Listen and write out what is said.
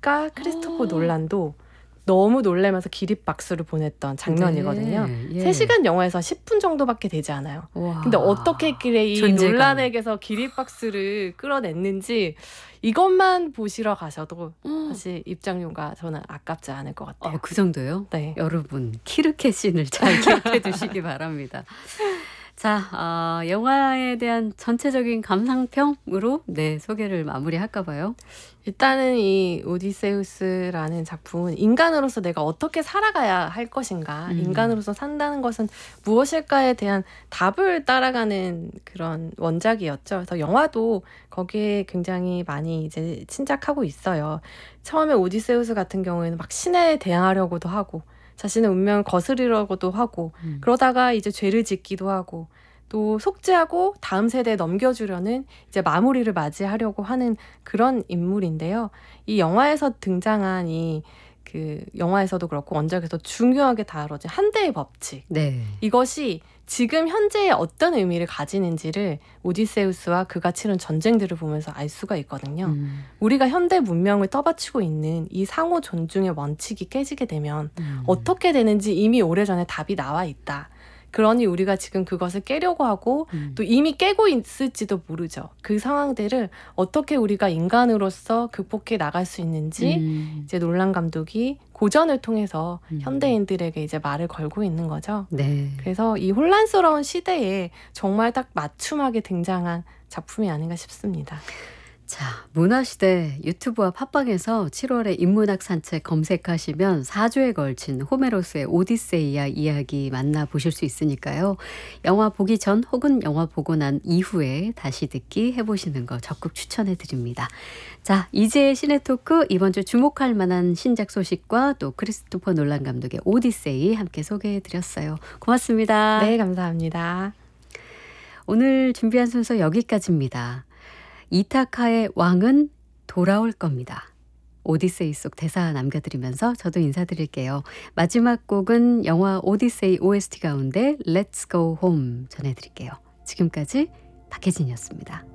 작가 크리스토퍼 놀란도 너무 놀라면서 기립박수를 보냈던 장면이거든요. 네, 예. 3시간 영화에서 10분 정도밖에 되지 않아요. 와, 근데 어떻게 했길래 이 존재감. 놀란에게서 기립박수를 끌어냈는지 이것만 보시러 가셔도 사실 입장료가 저는 아깝지 않을 것 같아요. 그 정도요? 네. 여러분 키르케신을 잘 기억해 두시기 바랍니다. 자, 영화에 대한 전체적인 감상평으로 소개를 마무리할까 봐요. 일단은 이 오디세우스라는 작품은 인간으로서 내가 어떻게 살아가야 할 것인가, 인간으로서 산다는 것은 무엇일까에 대한 답을 따라가는 그런 원작이었죠. 그래서 영화도 거기에 굉장히 많이 이제 침작하고 있어요. 처음에 오디세우스 같은 경우에는 막 신에 대항하려고도 하고 자신의 운명을 거스르려고도 하고 그러다가 이제 죄를 짓기도 하고 또 속죄하고 다음 세대에 넘겨주려는 이제 마무리를 맞이하려고 하는 그런 인물인데요. 이 영화에서 등장한 그 영화에서도 그렇고 원작에서 중요하게 다뤄진 한대의 법칙. 네. 이것이 지금 현재에 어떤 의미를 가지는지를 오디세우스와 그가 치른 전쟁들을 보면서 알 수가 있거든요. 우리가 현대 문명을 떠받치고 있는 이 상호 존중의 원칙이 깨지게 되면 어떻게 되는지 이미 오래전에 답이 나와 있다. 그러니 우리가 지금 그것을 깨려고 하고 또 이미 깨고 있을지도 모르죠. 그 상황들을 어떻게 우리가 인간으로서 극복해 나갈 수 있는지 이제 놀란 감독이 고전을 통해서 현대인들에게 이제 말을 걸고 있는 거죠. 네. 그래서 이 혼란스러운 시대에 정말 딱 맞춤하게 등장한 작품이 아닌가 싶습니다. 자, 문화시대 유튜브와 팟빵에서 7월의 인문학 산책 검색하시면 4주에 걸친 호메로스의 오디세이아 이야기 만나보실 수 있으니까요. 영화 보기 전 혹은 영화 보고 난 이후에 다시 듣기 해보시는 거 적극 추천해드립니다. 자, 이제의 시네토크 이번 주 주목할 만한 신작 소식과 또 크리스토퍼 놀란 감독의 오디세이 함께 소개해드렸어요. 고맙습니다. 네, 감사합니다. 오늘 준비한 순서 여기까지입니다. 이타카의 왕은 돌아올 겁니다. 오디세이 속 대사 남겨드리면서 저도 인사드릴게요. 마지막 곡은 영화 오디세이 OST 가운데 Let's Go Home 전해드릴게요. 지금까지 박혜진이었습니다.